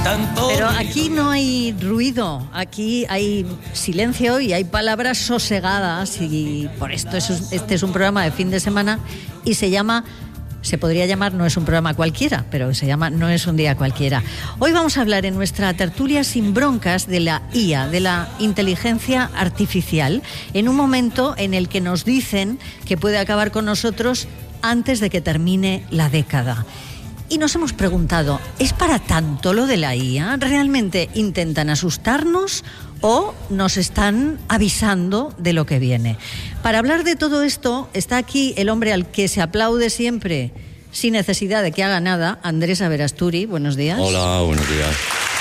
tanto. Pero aquí no hay ruido, aquí hay silencio y hay palabras sosegadas, y por esto este es un programa de fin de semana y se podría llamar, no es un programa cualquiera, pero se llama No es un día cualquiera. Hoy vamos a hablar en nuestra tertulia sin broncas de la IA, de la inteligencia artificial, en un momento en el que nos dicen que puede acabar con nosotros antes de que termine la década. Y nos hemos preguntado, ¿es para tanto lo de la IA? ¿Realmente intentan asustarnos o nos están avisando de lo que viene? Para hablar de todo esto está aquí el hombre al que se aplaude siempre sin necesidad de que haga nada, Andrés Aberasturi. Buenos días. Hola, buenos días.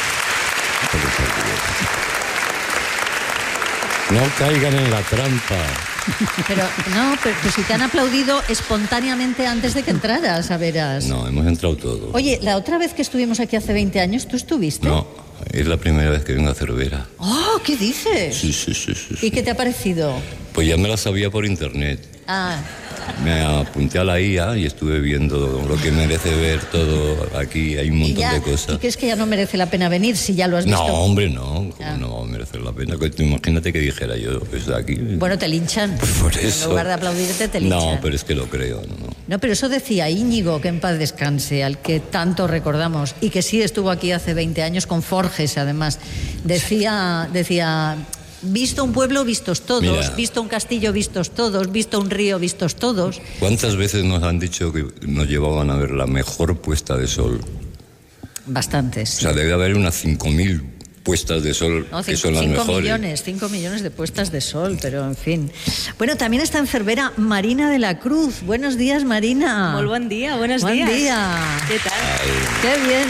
No caigan en la trampa. Pero si te han aplaudido espontáneamente antes de que entraras, a veras. No, hemos entrado todos. Oye, la otra vez que estuvimos aquí hace 20 años, ¿tú estuviste? No, es la primera vez que vengo a Cervera. ¡Oh, qué dices! Sí. ¿Y qué te ha parecido? Pues ya me la sabía por internet. Ah. Me apunté a la IA y estuve viendo lo que merece ver todo. Aquí hay un montón de cosas. ¿Y crees que ya no merece la pena venir si ya lo has visto? No, hombre, no. ¿Cómo no va a merecer la pena? Imagínate que dijera yo, pues aquí... Bueno, te linchan. Por eso. En lugar de aplaudirte, te linchan. No, pero es que lo creo. No, pero eso decía Íñigo, que en paz descanse, al que tanto recordamos, y que sí estuvo aquí hace 20 años con Forges, además. Decía... Visto un pueblo, vistos todos. Mira, visto un castillo, vistos todos. Visto un río, vistos todos. ¿Cuántas veces nos han dicho que nos llevaban a ver la mejor puesta de sol? Bastantes. Sí. O sea, debe haber unas 5.000 puestas de sol que son las mejores. 5 millones de puestas de sol, pero en fin. Bueno, también está en Cervera Marina de la Cruz. Buenos días, Marina. Muy buen día, buenos días. Buen día. ¿Qué tal? Qué bien.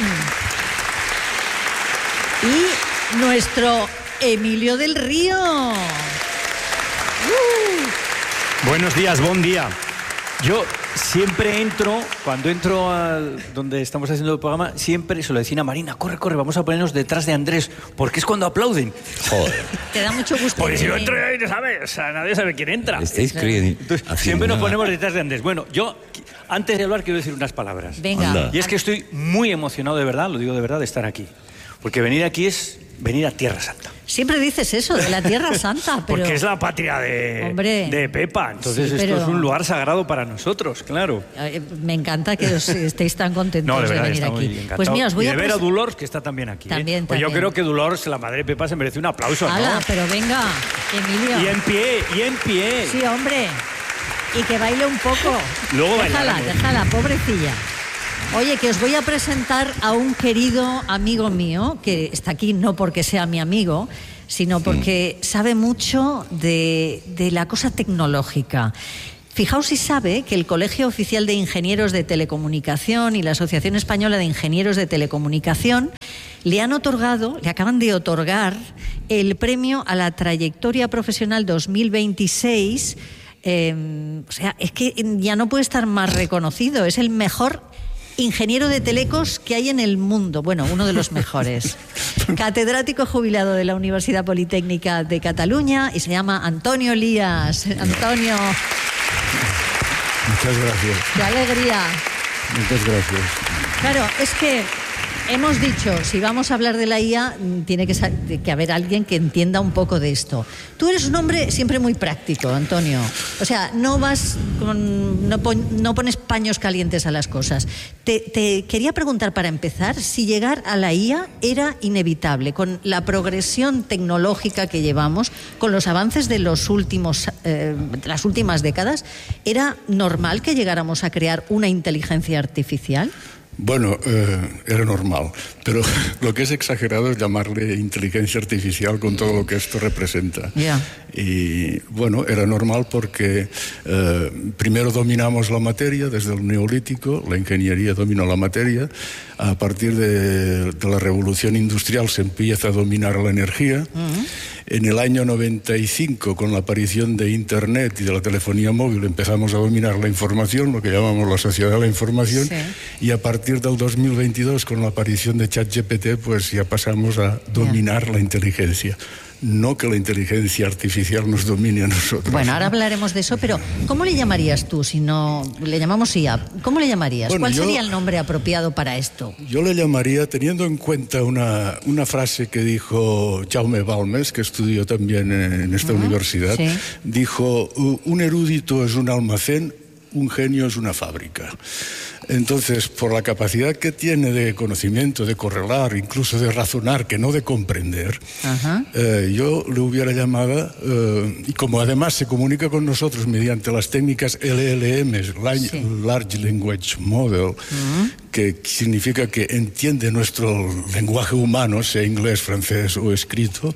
Y nuestro Emilio del Río. Buenos días, buen día. Yo siempre cuando entro a donde estamos haciendo el programa, siempre se lo decía a Marina, corre, vamos a ponernos detrás de Andrés, porque es cuando aplauden. Joder. Te da mucho gusto. Porque si yo entro ahí, no sabes, o sea, nadie sabe quién entra. Estáis creyendo. Entonces, siempre nos ponemos detrás de Andrés. Bueno, yo, antes de hablar, quiero decir unas palabras. Venga. Anda. Y es que estoy muy emocionado, de verdad, lo digo de verdad, de estar aquí. Porque venir aquí es venir a Tierra Santa. Siempre dices eso, de la Tierra Santa, pero... Porque es la patria de Pepa, entonces sí, esto es un lugar sagrado para nosotros, claro. Me encanta que estéis tan contentos de verdad, venir aquí. Pues mira, os voy a ver a Dolors, que está también aquí. También. Yo creo que Dolors, la madre de Pepa, se merece un aplauso, ¡Hala, ¿no? pero venga, Emilio! Y en pie. Sí, hombre. Y que baile un poco. Luego déjala, pobrecilla. Oye, que os voy a presentar a un querido amigo mío, que está aquí no porque sea mi amigo, sino porque sabe mucho de la cosa tecnológica. Fijaos si sabe que el Colegio Oficial de Ingenieros de Telecomunicación y la Asociación Española de Ingenieros de Telecomunicación le acaban de otorgar el premio a la trayectoria profesional 2026. O sea, es que ya no puede estar más reconocido, es el mejor ingeniero de telecos que hay en el mundo. Bueno, uno de los mejores. Catedrático jubilado de la Universidad Politécnica de Cataluña y se llama Antonio Lías. Antonio. Muchas gracias. ¡Qué alegría! Muchas gracias. Claro, es que hemos dicho, si vamos a hablar de la IA, tiene que haber alguien que entienda un poco de esto. Tú eres un hombre siempre muy práctico, Antonio. O sea, no pones paños calientes a las cosas. Te quería preguntar, para empezar, si llegar a la IA era inevitable, con la progresión tecnológica que llevamos, con los avances de las últimas décadas, ¿era normal que llegáramos a crear una inteligencia artificial? Bueno, era normal, pero lo que es exagerado es llamarle inteligencia artificial con todo lo que esto representa. Yeah. Y bueno, era normal porque primero dominamos la materia desde el Neolítico, la ingeniería dominó la materia, a partir de la revolución industrial se empieza a dominar la energía. En el año 95, con la aparición de Internet y de la telefonía móvil, empezamos a dominar la información, lo que llamamos la sociedad de la información, sí. Y a partir del 2022, con la aparición de ChatGPT, pues ya pasamos a dominar la inteligencia. no que la inteligencia artificial nos domine a nosotros. Bueno, ahora hablaremos de eso, pero ¿cómo le llamarías tú si no le llamamos IA? ¿Cómo le llamarías? Bueno, ¿Cuál sería el nombre apropiado para esto? Yo le llamaría, teniendo en cuenta una frase que dijo Jaume Balmes, que estudió también en esta universidad, sí. Dijo, un erudito es un almacén, un genio es una fábrica. Entonces, por la capacidad que tiene de conocimiento, de correlar, incluso de razonar, que no de comprender, yo le hubiera llamado, y como además se comunica con nosotros mediante las técnicas LLM, Large Language Model, que significa que entiende nuestro lenguaje humano, sea inglés, francés o escrito,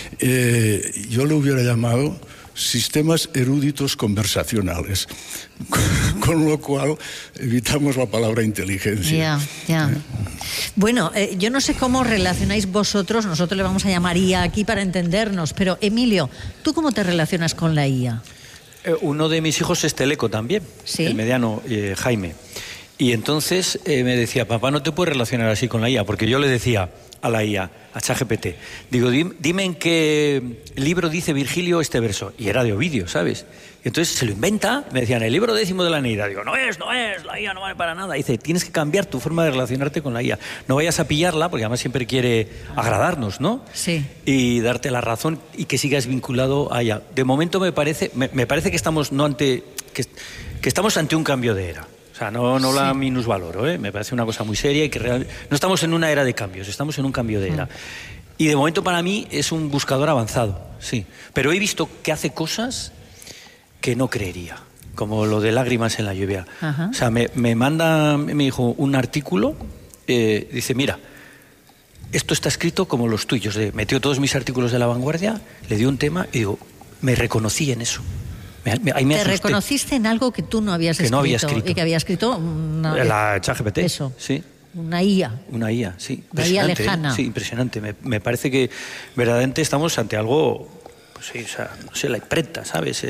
yo le hubiera llamado sistemas eruditos conversacionales, con lo cual evitamos la palabra inteligencia. Ya. Bueno, yo no sé cómo relacionáis vosotros, nosotros le vamos a llamar IA aquí para entendernos, pero Emilio, ¿tú cómo te relacionas con la IA? Uno de mis hijos es teleco también, ¿sí? El mediano, Jaime. Y entonces me decía, papá, no te puedes relacionar así con la IA, porque yo le decía a la IA, a ChatGPT, digo, dime en qué libro dice Virgilio este verso. Y era de Ovidio, ¿sabes? Entonces se lo inventa, me decían, el libro 10º de la Eneida. Digo, no es, la IA no vale para nada. Dice, tienes que cambiar tu forma de relacionarte con la IA. No vayas a pillarla, porque además siempre quiere agradarnos, ¿no? Sí. Y darte la razón y que sigas vinculado a ella. De momento me parece que estamos que estamos ante un cambio de era. O sea, no la minusvaloro, me parece una cosa muy seria y que realmente no estamos en una era de cambios, estamos en un cambio de era. Y de momento para mí es un buscador avanzado, sí. Pero he visto que hace cosas que no creería, como lo de lágrimas en la lluvia. O sea, me manda mi hijo un artículo, dice, mira, esto está escrito como los tuyos. Metió todos mis artículos de La Vanguardia, le dio un tema y digo, me reconocí en eso. ¿Te reconociste en algo que tú no habías escrito? No había escrito. Y que había escrito la ChatGPT. Eso. Sí. Una IA. Una IA, sí. Una IA lejana. Sí, impresionante. Me parece que verdaderamente estamos ante algo, pues sí, o sea, no sé, la imprenta, ¿sabes?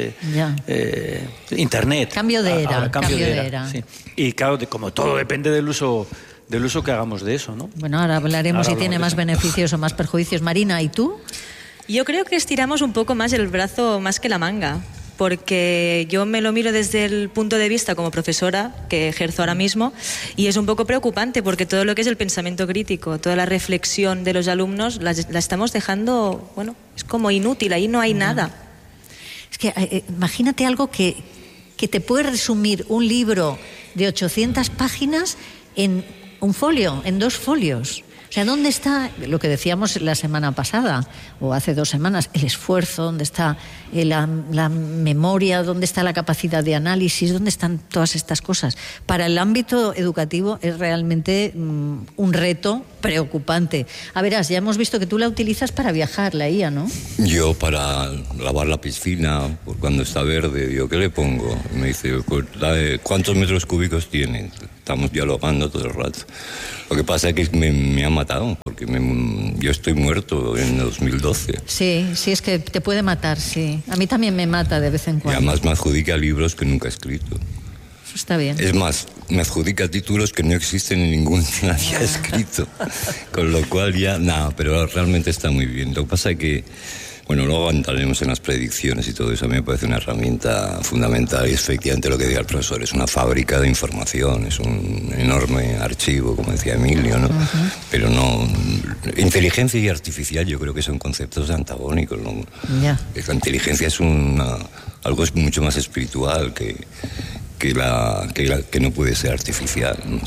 Internet. Cambio de era. Cambio de era. Sí. Y claro, como todo depende del uso que hagamos de eso, ¿no? Bueno, ahora hablaremos si tiene más beneficios o más perjuicios. Marina, ¿y tú? Yo creo que estiramos un poco más el brazo más que la manga, porque yo me lo miro desde el punto de vista como profesora, que ejerzo ahora mismo, y es un poco preocupante porque todo lo que es el pensamiento crítico, toda la reflexión de los alumnos, la estamos dejando, bueno, es como inútil, ahí no hay nada. Es que imagínate algo que te puede resumir un libro de 800 páginas en un folio, en 2 folios. O sea, ¿dónde está lo que decíamos la semana pasada o hace 2 semanas? El esfuerzo, ¿dónde está la memoria? ¿Dónde está la capacidad de análisis? ¿Dónde están todas estas cosas? Para el ámbito educativo es realmente un reto preocupante. A verás, ya hemos visto que tú la utilizas para viajar, la IA, ¿no? Yo para lavar la piscina, cuando está verde, digo, ¿qué le pongo? Y me dice, ¿cuántos metros cúbicos tiene? Estamos dialogando todo el rato. Lo que pasa es que me ha matado, porque yo estoy muerto en 2012. Sí, es que te puede matar, sí. A mí también me mata de vez en cuando. Y además me adjudica libros que nunca he escrito. Eso está bien. Es más, me adjudica títulos que no existen en ningún nadie ha escrito. Con lo cual ya, nada, pero realmente está muy bien. Lo que pasa es que, bueno, luego entraremos en las predicciones y todo eso. A mí me parece una herramienta fundamental y efectivamente lo que diga el profesor, es una fábrica de información, es un enorme archivo, como decía Emilio, ¿no? Pero no... Inteligencia y artificial yo creo que son conceptos antagónicos, ¿no? Yeah. La inteligencia es algo mucho más espiritual que no puede ser artificial, ¿no?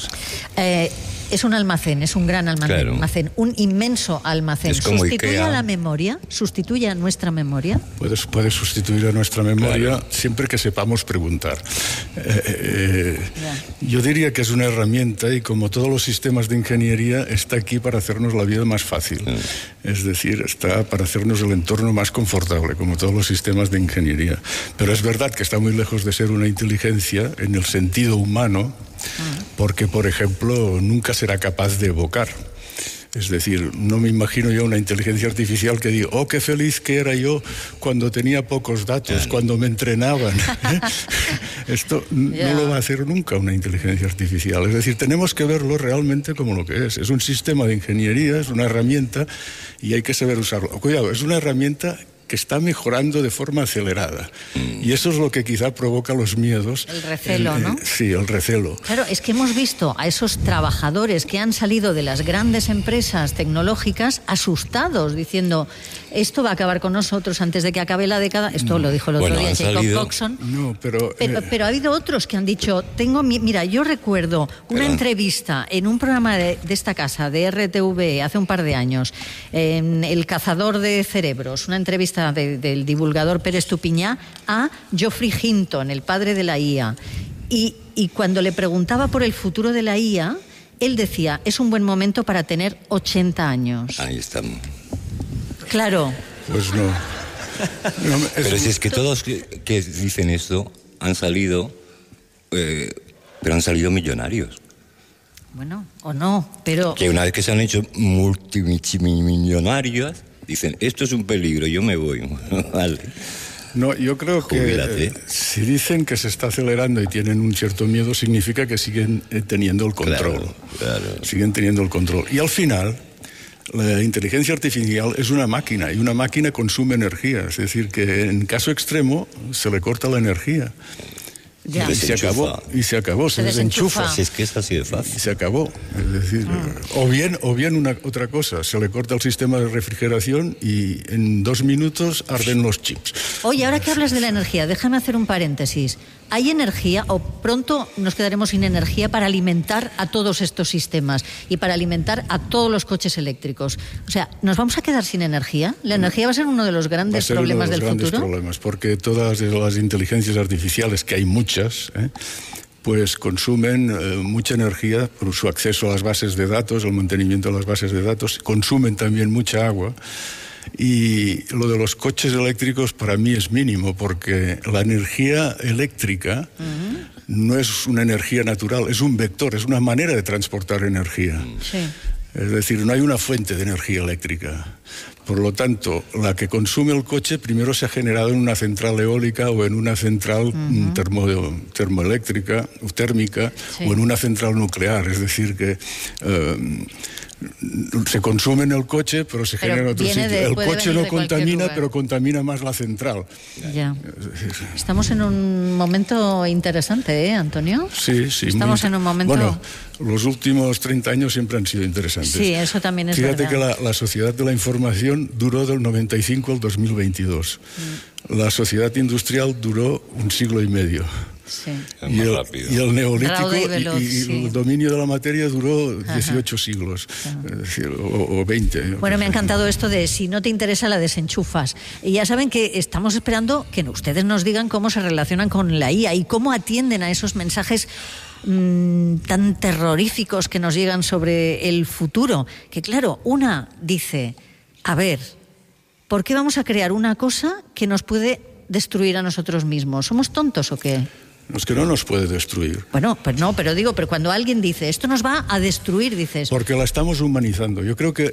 Es un almacén, es un gran almacén, claro. Un inmenso almacén. Es como ¿Sustituye Ikea. a la memoria? ¿Sustituye a nuestra memoria? Puede sustituir a nuestra memoria siempre que sepamos preguntar. Yo diría que es una herramienta y como todos los sistemas de ingeniería está aquí para hacernos la vida más fácil. Es decir, está para hacernos el entorno más confortable, como todos los sistemas de ingeniería. Pero es verdad que está muy lejos de ser una inteligencia en el sentido humano, porque, por ejemplo, nunca será capaz de evocar. Es decir, no me imagino yo una inteligencia artificial que diga, oh, qué feliz que era yo cuando tenía pocos datos, cuando me entrenaban. Esto no lo va a hacer nunca una inteligencia artificial. Es decir, tenemos que verlo realmente como lo que es. Es un sistema de ingeniería, es una herramienta y hay que saber usarlo. Cuidado, es una herramienta que está mejorando de forma acelerada. Y eso es lo que quizá provoca los miedos. El recelo, ¿no? Sí, el recelo. Claro, es que hemos visto a esos trabajadores que han salido de las grandes empresas tecnológicas asustados, diciendo, esto va a acabar con nosotros antes de que acabe la década. Esto lo dijo el otro día Jacob Coxon. No, pero ha habido otros que han dicho, mira, yo recuerdo una entrevista en un programa de esta casa, de RTV, hace un par de años, en El cazador de cerebros, una entrevista del divulgador Pérez Tupiñá a Geoffrey Hinton, el padre de la IA. Y cuando le preguntaba por el futuro de la IA, él decía, es un buen momento para tener 80 años. Ahí estamos. Claro. Pues no. Pero si es que todos que dicen esto han salido, pero han salido millonarios. Bueno, o no, pero... Que una vez que se han hecho multimillonarios, dicen, esto es un peligro, yo me voy. Vale. No, yo creo que si dicen que se está acelerando y tienen un cierto miedo, significa que siguen teniendo el control. Claro. Siguen teniendo el control. Y al final, la inteligencia artificial es una máquina, y una máquina consume energía. Es decir, que en caso extremo se le corta la energía. Ya. Y se acabó, se desenchufa. Si es que es así de fácil. Y se acabó. Es decir, o bien otra cosa, se le corta el sistema de refrigeración y en 2 minutos arden los chips. Oye, ahora que hablas de la energía, déjame hacer un paréntesis. ¿Hay energía o pronto nos quedaremos sin energía para alimentar a todos estos sistemas y para alimentar a todos los coches eléctricos? O sea, ¿nos vamos a quedar sin energía? ¿La energía va a ser uno de los grandes problemas del futuro? Grandes problemas, porque todas las inteligencias artificiales, que hay muchas, pues consumen mucha energía por su acceso a las bases de datos, el mantenimiento de las bases de datos, consumen también mucha agua. Y lo de los coches eléctricos para mí es mínimo, porque la energía eléctrica no es una energía natural, es un vector, es una manera de transportar energía. Sí. Es decir, no hay una fuente de energía eléctrica. Por lo tanto, la que consume el coche primero se ha generado en una central eólica o en una central termoeléctrica o térmica, o en una central nuclear. Es decir, que se consume en el coche, pero se genera en otro sitio. El coche no contamina, pero contamina más la central. Ya. Estamos en un momento interesante, Antonio? Sí. Estamos en un momento... Bueno, los últimos 30 años siempre han sido interesantes. Sí, eso también es verdad. Fíjate que la sociedad de la información duró del 95 al 2022. La sociedad industrial duró un siglo y medio. Sí. Y el neolítico y el dominio de la materia duró 18 siglos, es decir, o 20. Bueno, me ha encantado esto de si no te interesa la desenchufas. Y ya saben que estamos esperando que ustedes nos digan cómo se relacionan con la IA y cómo atienden a esos mensajes tan terroríficos que nos llegan sobre el futuro. Que claro, una dice, a ver, ¿por qué vamos a crear una cosa que nos puede destruir a nosotros mismos? ¿Somos tontos o qué? Es que no nos puede destruir. Bueno, pues no, pero cuando alguien dice, esto nos va a destruir, dices... Porque la estamos humanizando. Yo creo que